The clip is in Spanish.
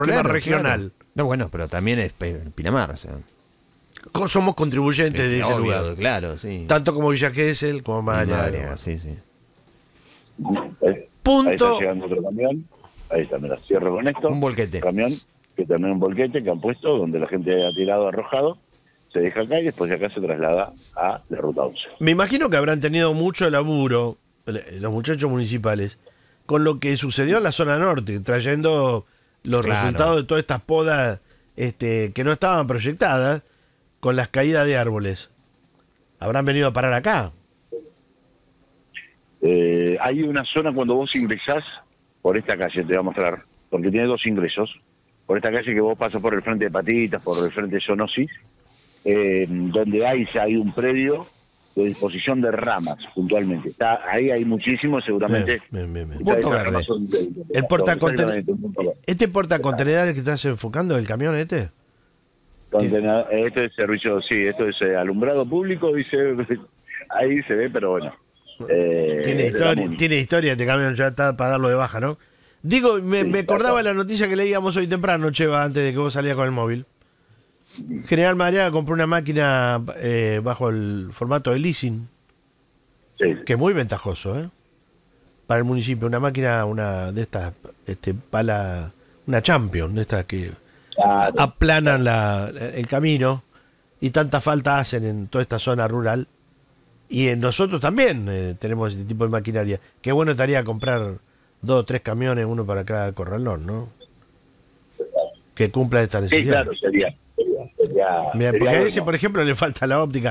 problema regional. Claro. No, bueno, pero también es Pinamar, o sea. Somos contribuyentes de ese obvio, lugar. Claro, sí. Tanto como Villa Gesell, como Madariaga. Sí, sí. Ahí Punto. está llegando otro camión. Ahí está, me la cierro con esto. Un volquete. Camión, que también un volquete que han puesto, donde la gente ha tirado, arrojado. Se deja acá y después de acá se traslada a la Ruta 11. Me imagino que habrán tenido mucho laburo los muchachos municipales con lo que sucedió en la zona norte, trayendo los Claro. resultados de todas estas podas que no estaban proyectadas con las caídas de árboles. Habrán venido a parar acá. Hay una zona cuando vos ingresás por esta calle, te voy a mostrar, porque tiene dos ingresos. Por esta calle que vos pasas por el frente de Patitas, por el frente de Sonosis, donde hay un predio de disposición de ramas, puntualmente. Ahí hay muchísimo, seguramente. Bien. Voto verde. El ¿Este portacontenedores que estás enfocando, el camión este? Este es servicio, sí, esto es alumbrado público, dice, ahí se ve, pero bueno. Tiene historia este camión, ya está para darlo de baja, ¿no? Digo, me acordaba la noticia que leíamos hoy temprano, Cheva, antes de que vos salías con el móvil. General Madariaga compró una máquina bajo el formato de leasing, Sí. que es muy ventajoso, para el municipio. Una máquina, una de estas, pala, una Champion, de estas que aplanan el camino y tanta falta hacen en toda esta zona rural. Y nosotros también tenemos este tipo de maquinaria. Qué bueno estaría comprar 2 o 3 camiones, uno para cada corralón, ¿no? Que cumpla esta necesidad. Sí, claro, sería Mira, porque a ese, por ejemplo, le falta la óptica.